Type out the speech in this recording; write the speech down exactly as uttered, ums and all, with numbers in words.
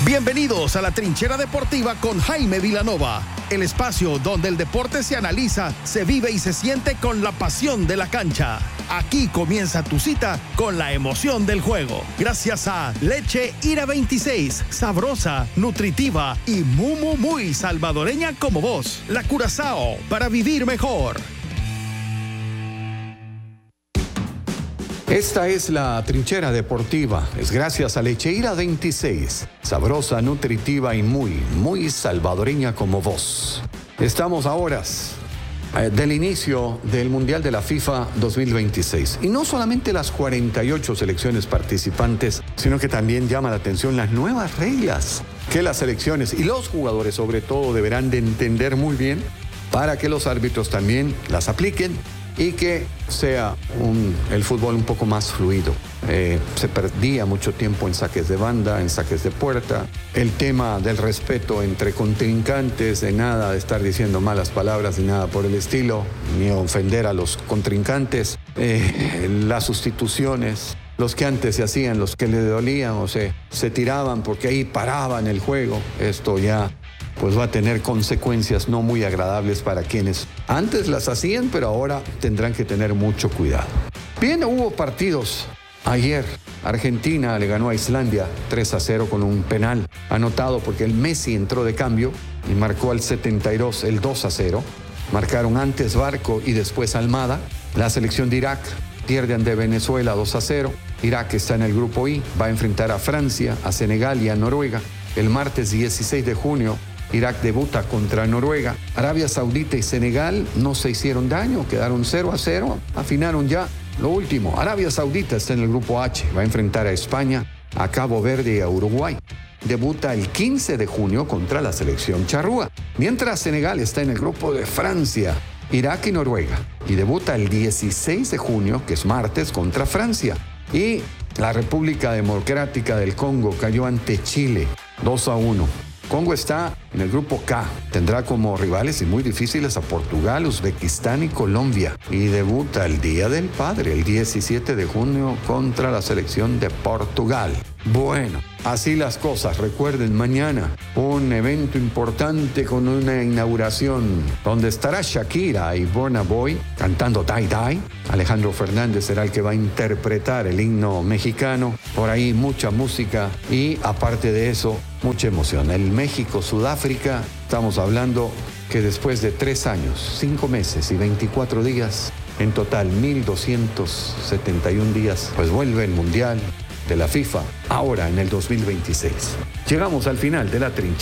Bienvenidos a la Trinchera Deportiva con Jaime Vilanova, el espacio donde el deporte se analiza, se vive y se siente con la pasión de la cancha. Aquí comienza tu cita con la emoción del juego. Gracias a Leche Ira veintiséis, sabrosa, nutritiva y muy, muy, muy salvadoreña como vos. La Curazao, para vivir mejor. Esta es la Trinchera Deportiva. Es gracias a Leche Ira veintiséis. Sabrosa, nutritiva y muy, muy salvadoreña como vos. Estamos a horas eh, del inicio del Mundial de la FIFA dos mil veintiséis. Y no solamente las cuarenta y ocho selecciones participantes, sino que también llama la atención las nuevas reglas que las selecciones y los jugadores sobre todo deberán de entender muy bien para que los árbitros también las apliquen y que sea un, el fútbol un poco más fluido. Eh, se perdía mucho tiempo en saques de banda, en saques de puerta. El tema del respeto entre contrincantes, de nada de estar diciendo malas palabras ni nada por el estilo, ni ofender a los contrincantes. Eh, las sustituciones, los que antes se hacían, los que le dolían o se, se tiraban porque ahí paraban el juego. Esto ya pues va a tener consecuencias no muy agradables para quienes antes las hacían, pero ahora tendrán que tener mucho cuidado. Bien, hubo partidos. Ayer Argentina le ganó a Islandia tres a cero con un penal anotado porque el Messi entró de cambio y marcó al setenta y dos el dos a cero. Marcaron antes Barco y después Almada. La selección de Irak pierde ante Venezuela dos a cero. Irak está en el grupo I, va a enfrentar a Francia, a Senegal y a Noruega. El martes dieciséis de junio Irak debuta contra Noruega. Arabia Saudita y Senegal no se hicieron daño, quedaron cero a cero, afinaron ya lo último. Arabia Saudita está en el grupo H, va a enfrentar a España, a Cabo Verde y a Uruguay. Debuta el quince de junio contra la selección charrúa, mientras Senegal está en el grupo de Francia, Irak y Noruega. Y debuta el dieciséis de junio, que es martes, contra Francia. Y la República Democrática del Congo cayó ante Chile, dos a uno. Congo está en el grupo K. Tendrá como rivales y muy difíciles a Portugal, Uzbekistán y Colombia. Y debuta el Día del Padre, el diecisiete de junio, contra la selección de Portugal. Bueno, así las cosas. Recuerden, mañana un evento importante con una inauguración donde estará Shakira y Burna Boy cantando Die Die. Alejandro Fernández será el que va a interpretar el himno mexicano. Por ahí mucha música y aparte de eso, mucha emoción. El México-Sudáfrica, estamos hablando que después de tres años, cinco meses y veinticuatro días, en total mil doscientos setenta y un días, pues vuelve el Mundial de la FIFA, ahora en el dos mil veintiséis. Llegamos al final de la trinchera.